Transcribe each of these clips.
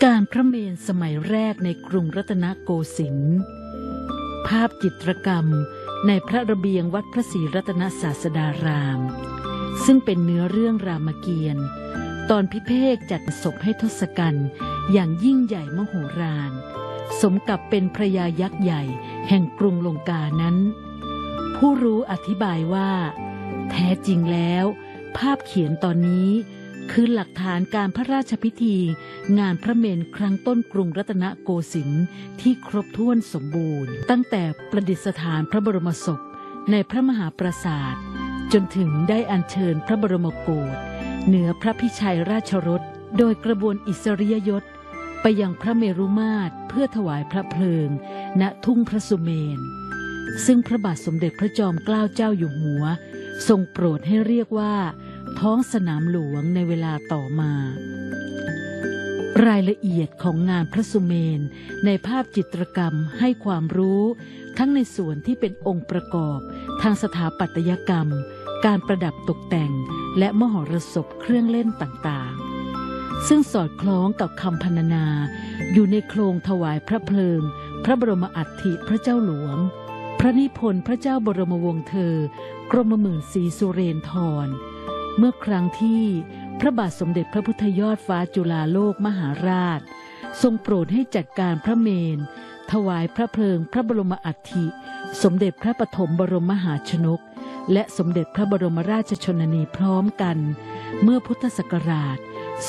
การพระเมรุสมัยแรกในกรุงรัตนโกสินทร์ภาพจิตรกรรมในพระระเบียงวัดพระศรีรัตนศาสดารามซึ่งเป็นเนื้อเรื่องรามเกียรติ์ตอนพิเภกจัดศพให้ทศกัณฐ์อย่างยิ่งใหญ่มโหฬารสมกับเป็นพระยายักษ์ใหญ่แห่งกรุงลงกานั้นผู้รู้อธิบายว่าแท้จริงแล้วภาพเขียนตอนนี้คือหลักฐานการพระราชพิธีงานพระเมรุครั้งต้นกรุงรัตนโกสินทร์ที่ครบถ้วนสมบูรณ์ตั้งแต่ประดิษฐานพระบรมศพในพระมหาปราสาทจนถึงได้อัญเชิญพระบรมโกศเหนือพระพิชัยราชรถโดยกระบวนอิสริยยศไปยังพระเมรุมาตรเพื่อถวายพระเพลิงณทุ่งพระสุเมนซึ่งพระบาทสมเด็จพระจอมเกล้าเจ้าอยู่หัวทรงโปรดให้เรียกว่าท้องสนามหลวงในเวลาต่อมารายละเอียดของงานพระสุเมนในภาพจิตรกรรมให้ความรู้ทั้งในส่วนที่เป็นองค์ประกอบทางสถาปัตยกรรมการประดับตกแต่งและมหรสพเครื่องเล่นต่างๆซึ่งสอดคล้องกับคำพรรณนาอยู่ในโครงถวายพระเพลิงพระบรมอัฐิพระเจ้าหลวงพระนิพนธ์พระเจ้าบรมวงศ์เธอกรมหมื่นศรีสุเรนธรเมื่อครั้งที่พระบาทสมเด็จพระพุทธยอดฟ้าจุฬาโลกมหาราชทรงโปรดให้จัดการพระเมรุถวายพระเพลิงพระบรมอัฐิสมเด็จพระปฐมบรมมหาชนกและสมเด็จพระบรมราชชนนีพร้อมกันเมื่อพุทธศักราช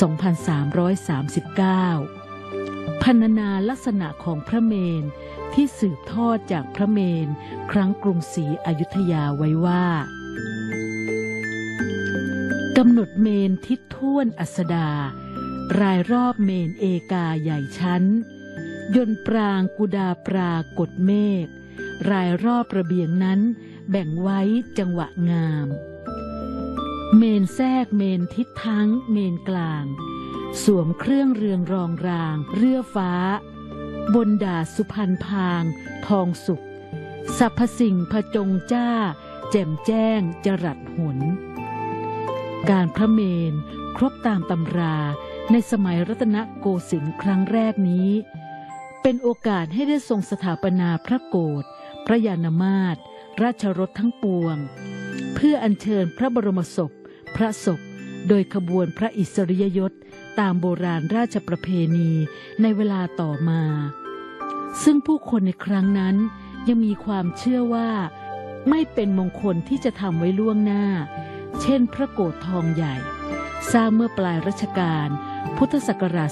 2339 พรรณนาลักษณะของพระเมรุที่สืบทอดจากพระเมรุครั้งกรุงศรีอยุธยาไว้ว่ากำหนดเมรุทิศท่วนอัสดารายรอบเมรุเอกาใหญ่ชั้นยนต์ปรางกุดาปรากฏเมฆรายรอบระเบียงนั้นแบ่งไว้จังหวะงามเมรุแทรกเมรุทิศทั้งเมรุกลางสวมเครื่องเรืองรองรางเรือฟ้าบนดาษสุพรรณพางทองสุขสรรพสิ่งผจงจ้าแจ่มแจ้งจรัสหนการพระเมรุครบตามตำราในสมัยรัตนโกสินทร์ครั้งแรกนี้เป็นโอกาสให้ได้ทรงสถาปนาพระโกศพระยานมาตรราชรถทั้งปวงเพื่ออัญเชิญพระบรมศพพระศพโดยขบวนพระอิสริยยศตามโบราณราชประเพณีในเวลาต่อมาซึ่งผู้คนในครั้งนั้นยังมีความเชื่อว่าไม่เป็นมงคลที่จะทำไว้ล่วงหน้าเช่นพระโกศทองใหญ่สร้างเมื่อปลายรัชกาลพุทธศักราช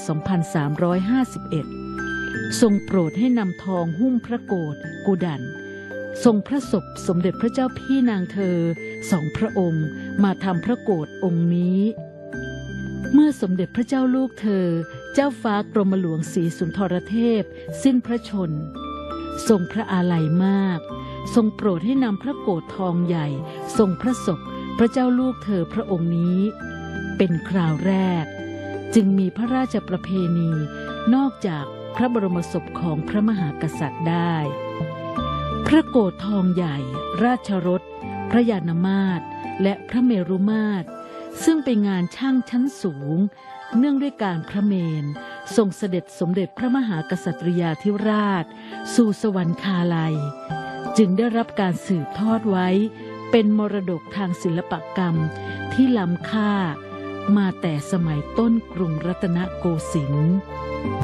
2351 ทรงโปรดให้นำทองหุ้มพระโกศกุดันทรงพระศพสมเด็จพระเจ้าพี่นางเธอ2 พระองค์มาทำพระโกศองค์นี้เมื่อสมเด็จพระเจ้าลูกเธอเจ้าฟ้ากรมหลวงศรีสุนทรเทพสิ้นพระชนทรงพระอาลัยมากทรงโปรดให้นำพระโกศทองใหญ่ทรงพระศพพระเจ้าลูกเธอพระองค์นี้เป็นคราวแรกจึงมีพระราชประเพณีนอกจากพระบรมศพของพระมหากษัตริย์ได้พระโกศทองใหญ่ราชรถพระยานมาตรและพระเมรุมาตรซึ่งเป็นงานช่างชั้นสูงเนื่องด้วยการพระเมรุทรงเสด็จสมเด็จพระมหากษัตริยาธิราชสู่สวรรคาลัยจึงได้รับการสืบทอดไว้เป็นมรดกทางศิลปกรรมที่ล้ำค่ามาแต่สมัยต้นกรุงรัตนโกสินทร์